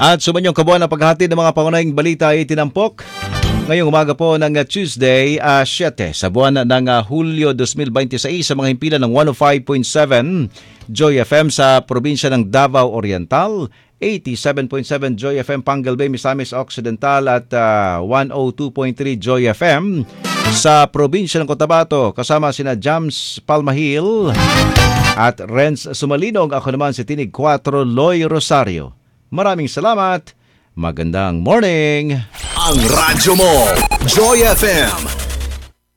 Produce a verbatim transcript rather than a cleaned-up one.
At sumanyong kabuuan ng paghahatid ng mga pangunahing balita ay tinampok ngayong umaga po ng uh, Tuesday, uh, siyete sa buwan ng uh, Hulyo twenty twenty-six sa mga himpilan ng one oh five point seven Joy F M sa probinsya ng Davao Oriental, eighty-seven point seven Joy F M Pangal Bay, Misamis Occidental at uh, one oh two point three Joy F M sa probinsya ng Cotabato, kasama sina Jams Palmahil at Renz Sumalinog. Ako naman si Tinig four Loy Rosario. Maraming salamat. Magandang morning. Ang radyo mo, Joy F M.